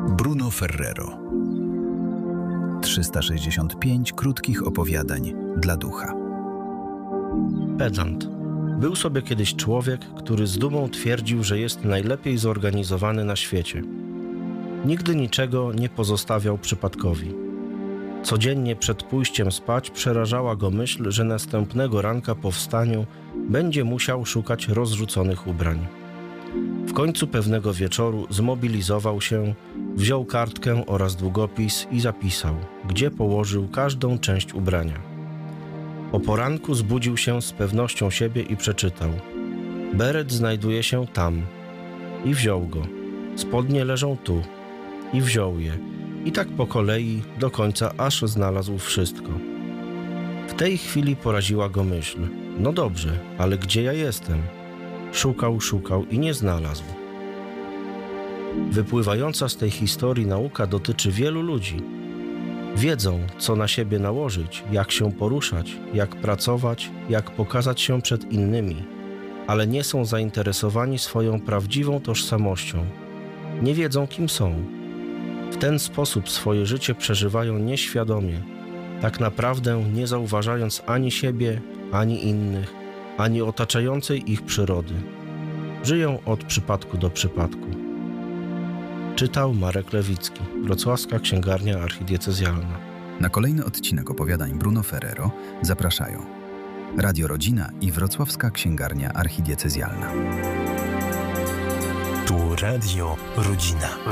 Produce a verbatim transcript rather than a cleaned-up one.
Bruno Ferrero. trzysta sześćdziesiąt pięć krótkich opowiadań dla ducha. Pedant. Był sobie kiedyś człowiek, który z dumą twierdził, że jest najlepiej zorganizowany na świecie. Nigdy niczego nie pozostawiał przypadkowi. Codziennie przed pójściem spać przerażała go myśl, że następnego ranka po wstaniu będzie musiał szukać rozrzuconych ubrań. W końcu pewnego wieczoru zmobilizował się, wziął kartkę oraz długopis i zapisał, gdzie położył każdą część ubrania. O poranku zbudził się z pewnością siebie i przeczytał: beret znajduje się tam. I wziął go. Spodnie leżą tu. I wziął je. I tak po kolei do końca, aż znalazł wszystko. W tej chwili poraziła go myśl: no dobrze, ale gdzie ja jestem? Szukał, szukał i nie znalazł. Wypływająca z tej historii nauka dotyczy wielu ludzi. Wiedzą, co na siebie nałożyć, jak się poruszać, jak pracować, jak pokazać się przed innymi, ale nie są zainteresowani swoją prawdziwą tożsamością. Nie wiedzą, kim są. W ten sposób swoje życie przeżywają nieświadomie, tak naprawdę nie zauważając ani siebie, ani innych, ani otaczającej ich przyrody. Żyją od przypadku do przypadku. Czytał Marek Lewicki, Wrocławska Księgarnia Archidiecezjalna. Na kolejny odcinek opowiadań Bruno Ferrero zapraszają Radio Rodzina i Wrocławska Księgarnia Archidiecezjalna. Tu Radio Rodzina.